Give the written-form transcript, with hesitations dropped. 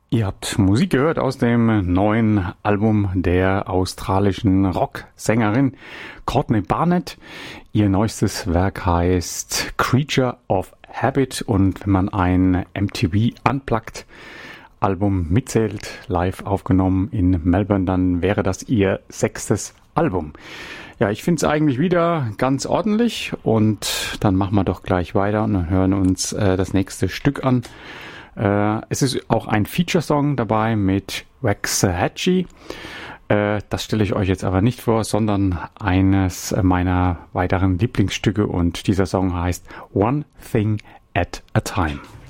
Ihr habt Musik gehört aus dem neuen Album der australischen Rocksängerin Courtney Barnett. Ihr neuestes Werk heißt Creature of Habit, und wenn man ein MTV Unplugged Album mitzählt, live aufgenommen in Melbourne, dann wäre das ihr 6. Album. Ja, ich finde es eigentlich wieder ganz ordentlich, und dann machen wir doch gleich weiter und hören uns das nächste Stück an. Es ist auch ein Feature-Song dabei mit Waxahachie. Das stelle ich euch jetzt aber nicht vor, sondern eines meiner weiteren Lieblingsstücke, und dieser Song heißt One Thing at a Time.